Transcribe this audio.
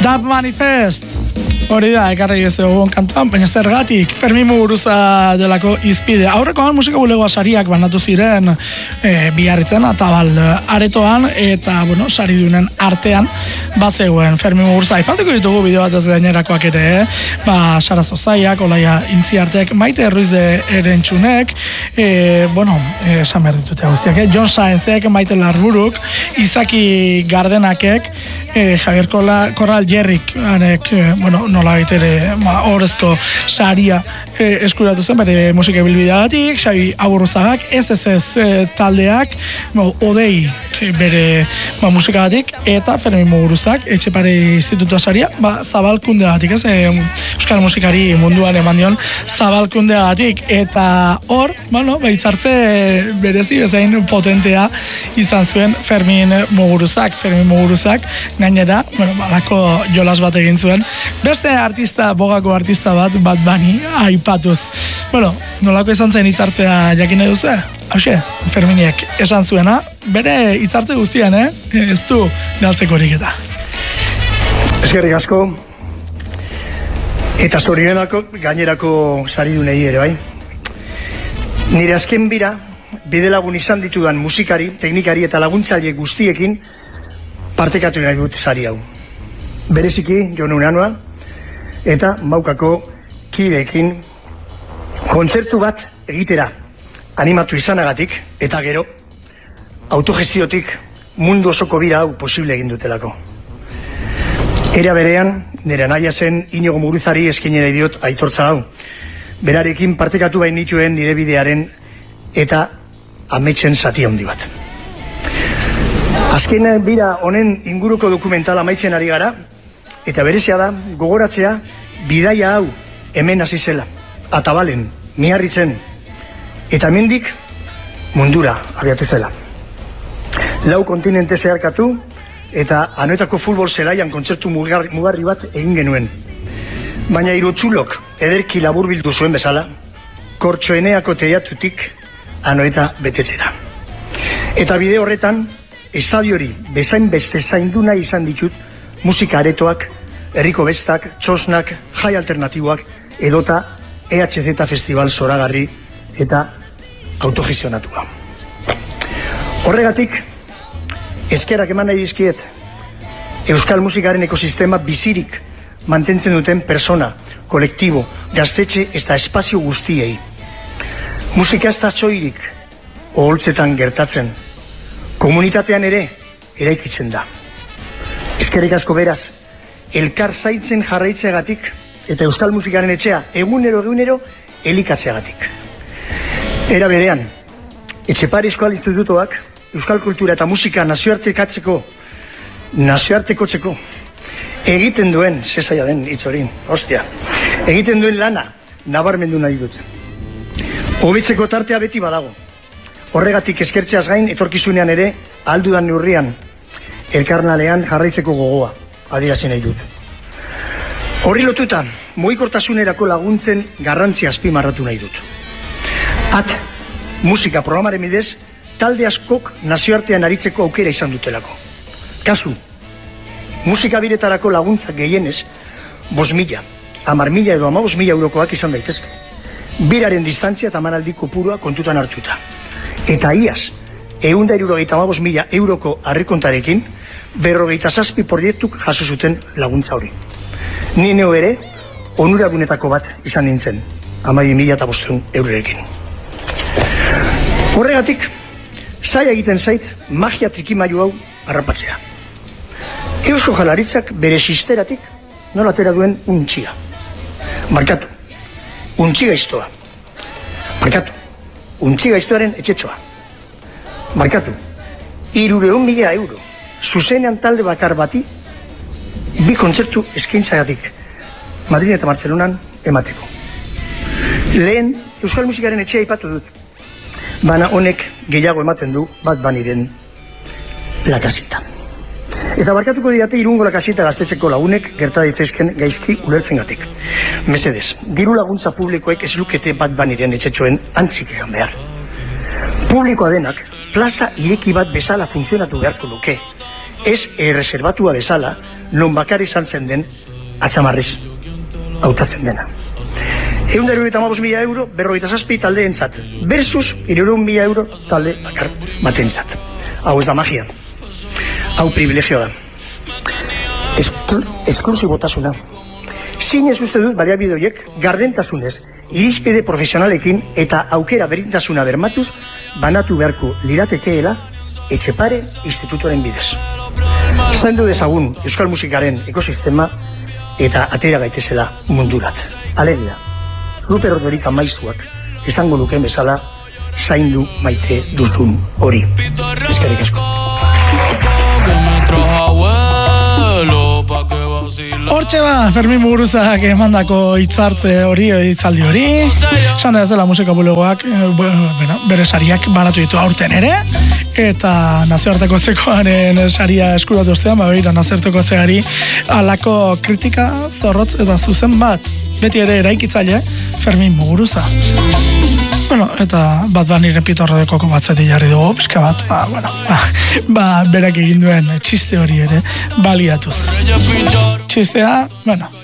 Dub Manifest! Hori da, ekarri ez egon kantuan, baina zergatik, Fermin Muguruza delako izpide. Aurrekoan musika bulegoa sariak banatu ziren Biarritzen, Atabal aretoan, eta, bueno, saridunen artean, bazegoen Fermin Muguruza. Aipatuko ditugu bideo bat ez gainerakoak ere, Sara Zozaiak, Olaia Intziartek, Maite Ruiz de Erentxunek, esan behar ditute guztiak, Jon Saenzek, Maite Larburuk, Izaki Gardenakek, Javier Corral Jerrik, nola baitere horrezko saria eskuratu zen, bere musika bilbideagatik, Xabi Aburruzagak, SSS taldeak, Odei bere musikagatik, eta Fermin Muguruzak, Etxepare Institutua saria, zabalkundeagatik, ez? Euskal musikari munduan eman dion zabalkundeagatik, eta hor, hitzartze berezi bezain potentea izan zuen Fermin Muguruzak, gainera, balako jolas bat egin zuen, beste artista, bogako artista bat, Bad Bunny, aipatuz. Nolako izan zen hitzartzea jakin nahi duzu? Hauxe, Ferminiek esan zuena, bere hitzartze guztian, ez du galtzeko horik eta. Eskerrik asko, eta zorionako gainerako saridunei ere, bai. Nire azken bira, bidelagun izan ditudan musikari, teknikari eta laguntzaile guztiekin partekatu nahi dut sari hau. Bereziki, Jon Unanua, eta Maukako kideekin kontzertu bat egitera animatu izanagatik, eta gero, autogestiotik mundu osoko bira hau posible egin dutelako. Era berean, nire naia zen Inigo Muguruzari eskinera idiot aitortza hau. Berarekin partekatu bain nituen nire bidearen eta ametsen zati handi bat. Azken bira honen inguruko dokumentala amaitzen ari gara, eta berezia da, gogoratzea, bidaia hau hemen hasi zela, Atabalen, Miarritzen, eta hemendik mundura abiatu zela. 4 kontinente zeharkatu, eta Anoetako futbol zelaian kontzertu mugarri bat egin genuen. Baina Irotxulok ederki laburbildu zuen bezala, Kortxoeneako teiatutik Anoeta betetzera. Eta bide horretan, estadiori bezain beste zaindu nahi izan ditut musika aretoak, herriko bestak, txosnak, jai alternatiboak, edota EHZ Festival zoragarri eta autogestionatua. Horregatik, eskerak eman nahi dizkiet, euskal musikaren ekosistema bizirik mantentzen duten persona, kolektibo, gaztetxe eta espazio guztiei. Musika ez da soilik, oholtzetan gertatzen, komunitatean ere eraikitzen da. Eskerrik asko beraz, elkar zaintzen jarraitzeagatik eta euskal musikaren etxea egunero elikatzeagatik. Era berean, Etxepare Euskal Institutoak euskal kultura eta musika nazioartekotzeko egiten duen, zezaia den hitz hori, egiten duen lana nabarmendu nahi dut. Hobetzeko tartea beti badago. Horregatik eskertzeaz gain, etorkizunean ere, aldudan neurrian, elkarnalean jarraitzeko gogoa, adierazi nahi dut. Horri lotuta, mugikortasunerako laguntzen garrantzia azpimarratu nahi dut. Musika programaren bidez, talde askok nazioartean aritzeko aukera izan dutelako. Kasu, musika biretarako laguntzak gehienez, 5.000, 10.000 edo 15.000 eurokoak izan daitezke. Biraren distantzia eta manaldi kopurua kontutan hartuta. Eta iaz, 175.000 euroko harrikontarekin, 57 proiektuk jaso zuten laguntza hori. Ni neo ere, onuragunetako bat izan nintzen, 12.500 eurorekin. Horregatik, zaila egiten zait, magia trikimailu hau harrapatzea. Eusko Jaurlaritzak bere sisteratik nola atera duen untxiga. Markatu, untxiga iztoa. Markatu, untxiga iztoaren etxetxoa. Markatu, 300.000 euro, zuzenean talde bakar bati, 2 kontzertu eskaintzagatik, Madrid eta Bartzelonan emateko. Lehen, euskal musikaren etxea aipatu dut, baina honek gehiago ematen du Bad Bunnyren lakasita. Eta barkatuko diate Irungo lakasita gaztetzeko lagunek gerta daitezken gaizki ulertzengatik. Mesedez, diru laguntza publikoek ez lukete Bad Bunnyren etxetxoen antzik izan behar. Publikoa denak, plaza ireki bat bezala funtzionatu beharko luke, ez erreserbatua bezala, non bakar izan zen den atzamarriz hautatzen dena. 175.000 euro, 47 taldeentzat, versus 300.000 euro talde bakar batentzat. Hau ez da magia. Hau privilegioa da. Esklusibotasuna. Zinez uste dut baliabide horiek gardentasunez, irizpide profesionalekin eta aukera berdintasuna bermatuz banatu beharko liratekeela Etxepare institutoren bidez. Zaindu dezagun euskal musikaren ekosistema eta atera gaitezela mundurat. Alegia, Ruper Ordorika maizuak esango luken bezala zaindu maite duzun hori. Eskerrik asko. Hortxe Fermin Muguruzak emandako hitzaldi hori. Esan da ez dela musika bulegoak bere sariak banatu ditu aurten ere. Eta nazioarteko zekoaren saria eskuratu ostean, begira nazioarteko zeari alako kritika zorrotz eta zuzen bat. Beti ere eraikitzaile Fermin Muguruza. Bueno, eta bat nire pitorro dekoko batzeti jarri dugu, pixka bat, berak egin duen txiste hori ere baliatuz. Txistea, bueno,